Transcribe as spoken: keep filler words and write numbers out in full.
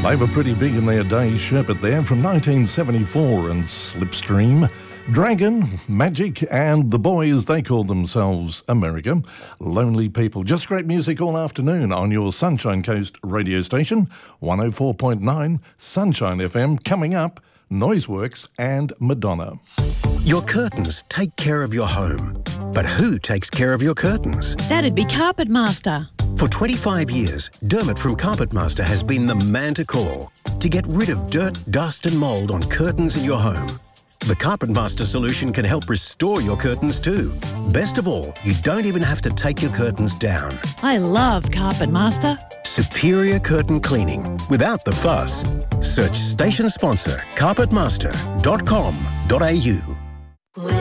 They were pretty big in their day, Shepherd there from nineteen seventy-four, and Slipstream, Dragon, Magic, and the boys, they called themselves America. Lonely People. Just great music all afternoon on your Sunshine Coast radio station, one oh four point nine Sunshine F M. Coming up, Noiseworks and Madonna. Your curtains take care of your home. But who takes care of your curtains? That'd be Carpet Master. For twenty-five years, Dermot from Carpet Master has been the man to call to get rid of dirt, dust and mould on curtains in your home. The Carpet Master solution can help restore your curtains too. Best of all, you don't even have to take your curtains down. I love Carpet Master. Superior curtain cleaning without the fuss. Search station sponsor carpet master dot com dot a u.